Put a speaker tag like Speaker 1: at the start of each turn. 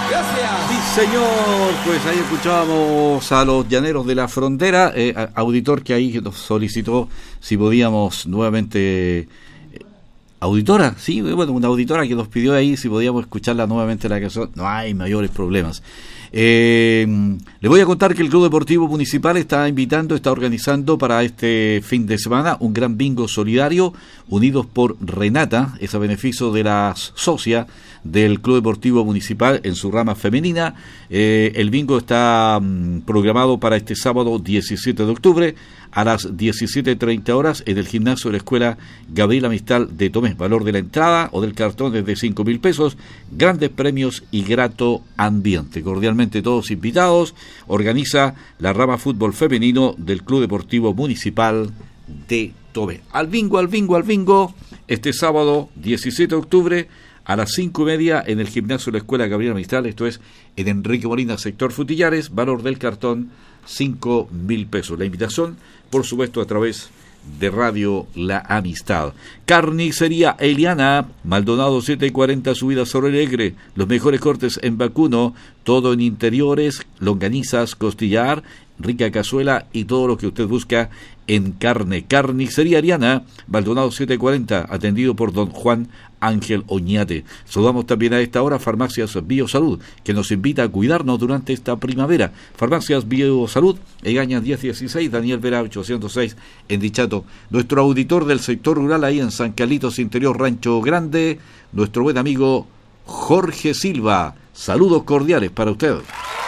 Speaker 1: Sí, señor, pues ahí escuchábamos a los Llaneros de la Frontera, auditor que ahí nos solicitó si podíamos nuevamente... Auditora, sí, bueno, una auditora que nos pidió ahí si podíamos escucharla nuevamente la canción. No hay mayores problemas. Le voy a contar que el Club Deportivo Municipal está organizando para este fin de semana un gran bingo solidario, unidos por Renata, es a beneficio de la socia del Club Deportivo Municipal en su rama femenina. El bingo está programado para este sábado 17 de octubre a las 17:30 horas en el gimnasio de la Escuela Gabriela Mistral de Tomé. Valor de la entrada o del cartón es de 5.000 pesos, grandes premios y grato ambiente. Cordialmente todos invitados. Organiza la rama fútbol femenino del Club Deportivo Municipal de Tomé. Al bingo, este sábado 17 de octubre a las 5:30 en el gimnasio de la Escuela Gabriela Mistral, esto es en Enrique Molina, sector Futillares, valor del cartón 5.000 pesos. La invitación, por supuesto, a través de Radio La Amistad. Carnicería Eliana, Maldonado 740, subida sobre Alegre, los mejores cortes en vacuno, todo en interiores, longanizas, costillar, rica cazuela y todo lo que usted busca en carne. Carnicería Eliana, Maldonado 740, atendido por don Juan Ángel Oñate. Saludamos también a esta hora Farmacias Biosalud, que nos invita a cuidarnos durante esta primavera. Farmacias Biosalud, Egaña 1016, Daniel Vera 806 en Dichato. Nuestro auditor del sector rural ahí en San Carlitos Interior, Rancho Grande, nuestro buen amigo Jorge Silva. Saludos cordiales para usted.